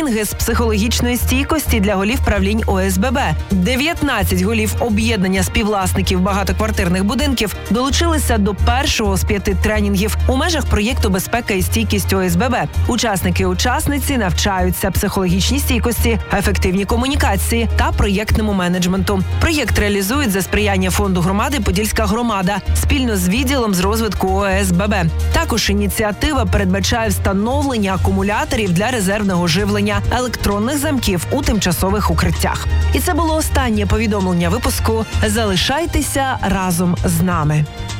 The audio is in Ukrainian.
тренінги з психологічної стійкості для голів правлінь ОСББ. 19 голів об'єднання співвласників багатоквартирних будинків долучилися до першого з 5 тренінгів у межах проєкту «Безпека і стійкість ОСББ». Учасники і учасниці навчаються психологічній стійкості, ефективній комунікації та проєктному менеджменту. Проєкт реалізують за сприяння фонду громади «Подільська громада» спільно з відділом з розвитку ОСББ. Також ініціатива передбачає встановлення акумуляторів для резервного живлення, електронних замків у тимчасових укриттях. І це було останнє повідомлення випуску. Залишайтеся разом з нами.